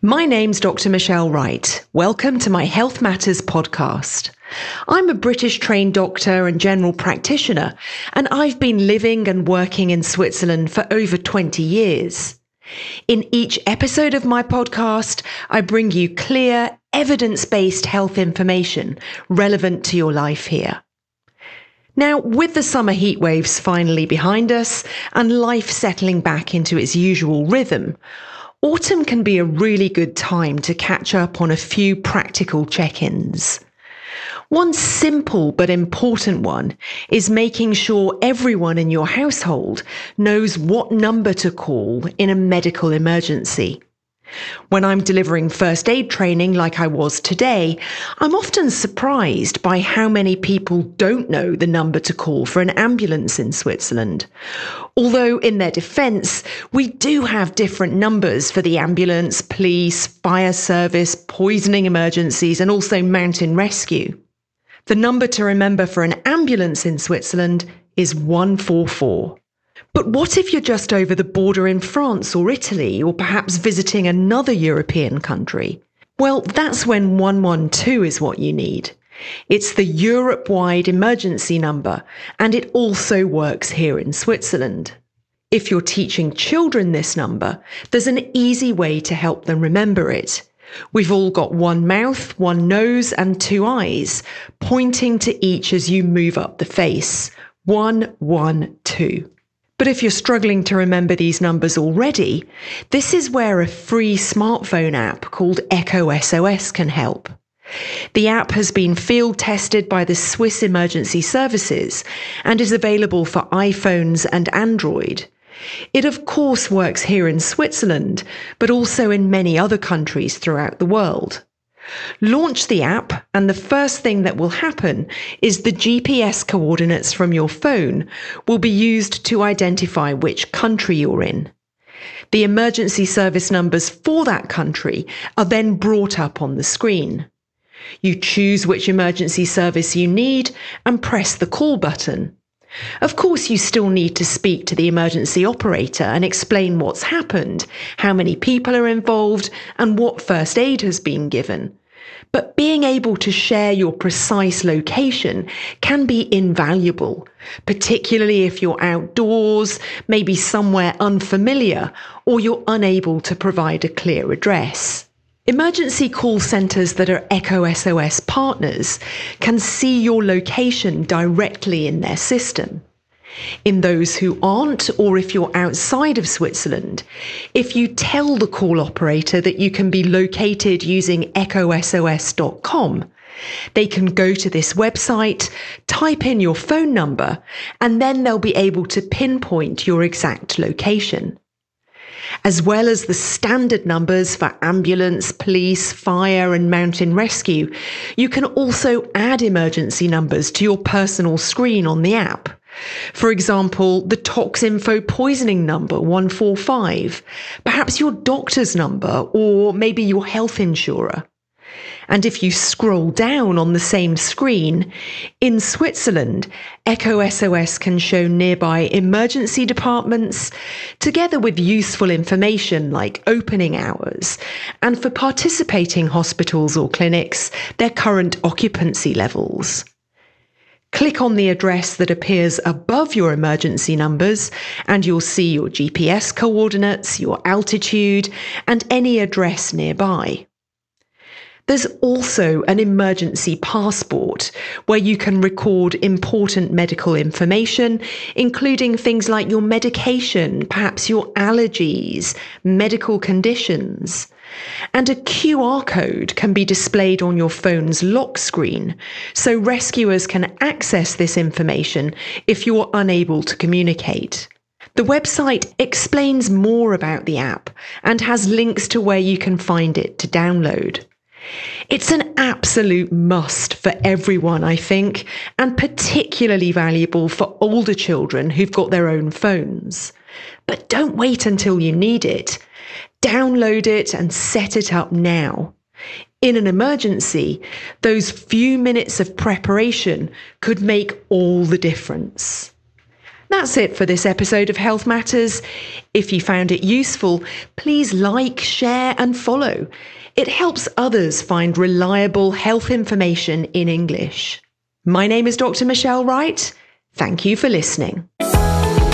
My name's Dr. Michelle Wright. Welcome to my Health Matters podcast. I'm a British trained doctor and general practitioner, and I've been living and working in Switzerland for over 20 years. In each episode of my podcast, I bring you clear, evidence-based health information relevant to your life here. Now, with the summer heat waves finally behind us and life settling back into its usual rhythm, autumn can be a really good time to catch up on a few practical check-ins. One simple but important one is making sure everyone in your household knows what number to call in a medical emergency. When I'm delivering first aid training like I was today, I'm often surprised by how many people don't know the number to call for an ambulance in Switzerland. Although in their defence, we do have different numbers for the ambulance, police, fire service, poisoning emergencies, and also mountain rescue. The number to remember for an ambulance in Switzerland is 144. But what if you're just over the border in France or Italy, or perhaps visiting another European country? Well, that's when 112 is what you need. It's the Europe-wide emergency number, and it also works here in Switzerland. If you're teaching children this number, there's an easy way to help them remember it. We've all got one mouth, one nose, and two eyes, pointing to each as you move up the face. 112. But if you're struggling to remember these numbers already, this is where a free smartphone app called Echo SOS can help. The app has been field tested by the Swiss Emergency Services and is available for iPhones and Android. It of course works here in Switzerland, but also in many other countries throughout the world. Launch the app, and the first thing that will happen is the GPS coordinates from your phone will be used to identify which country you're in. The emergency service numbers for that country are then brought up on the screen. You choose which emergency service you need and press the call button. Of course, you still need to speak to the emergency operator and explain what's happened, how many people are involved, and what first aid has been given. But being able to share your precise location can be invaluable, particularly if you're outdoors, maybe somewhere unfamiliar, or you're unable to provide a clear address. Emergency call centres that are Echo SOS partners can see your location directly in their system. In those who aren't, or if you're outside of Switzerland, if you tell the call operator that you can be located using echosos.com, they can go to this website, type in your phone number, and then they'll be able to pinpoint your exact location. As well as the standard numbers for ambulance, police, fire, and mountain rescue, you can also add emergency numbers to your personal screen on the app. For example, the Toxinfo poisoning number 145, perhaps your doctor's number, or maybe your health insurer. And if you scroll down on the same screen, in Switzerland, Echo SOS can show nearby emergency departments, together with useful information like opening hours, and for participating hospitals or clinics, their current occupancy levels. Click on the address that appears above your emergency numbers, and you'll see your GPS coordinates, your altitude, and any address nearby. There's also an emergency passport where you can record important medical information, including things like your medication, perhaps your allergies, medical conditions. And a QR code can be displayed on your phone's lock screen, so rescuers can access this information if you're unable to communicate. The website explains more about the app and has links to where you can find it to download. It's an absolute must for everyone, I think, and particularly valuable for older children who've got their own phones. But don't wait until you need it. Download it and set it up now. In an emergency, those few minutes of preparation could make all the difference. That's it for this episode of Health Matters. If you found it useful, please like, share, and follow. It helps others find reliable health information in English. My name is Dr. Michelle Wright. Thank you for listening.